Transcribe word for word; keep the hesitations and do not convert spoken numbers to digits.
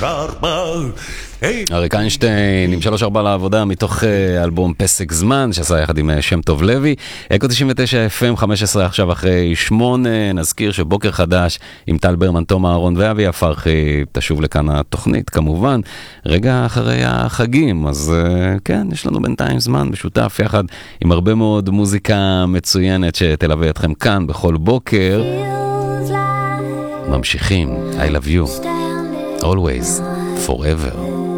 ארבע. אריק איינשטיין עם שלוש ארבע לעבודה מתוך אלבום פסק זמן שעשה יחד עם שם טוב לוי. אקו תשעים ותשע אף אם חמש עשרה עכשיו אחרי שמונה. נזכיר שבוקר חדש עם טל ברמן, תום אהרון ואבי הפרחי תשוב לכאן התוכנית כמובן רגע אחרי החגים, אז כן, יש לנו בינתיים זמן משותף יחד עם הרבה מאוד מוזיקה מצוינת שתלווה אתכם כאן בכל בוקר. ממשיכים, I love you always forever.